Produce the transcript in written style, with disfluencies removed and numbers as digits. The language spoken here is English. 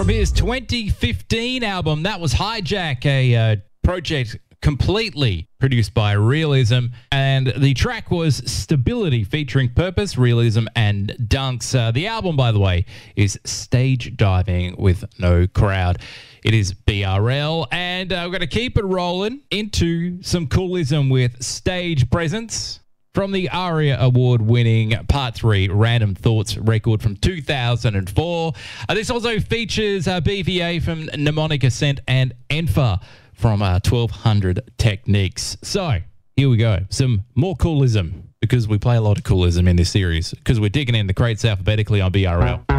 from his 2015 album. That was Hijack, a project completely produced by Realism, and the track was Stability featuring Purpose, Realism, and Dunks. The album, by the way, is Stage Diving with No Crowd. It is BRL, and we're going to keep it rolling into some coolism with Stage Presence from the ARIA Award-winning Part 3 Random Thoughts record from 2004. This also features BVA from Mnemonic Ascent and Enfa from 1200 Techniques. So here we go. Some more coolism, because we play a lot of coolism in this series, because we're digging in the crates alphabetically on BRL.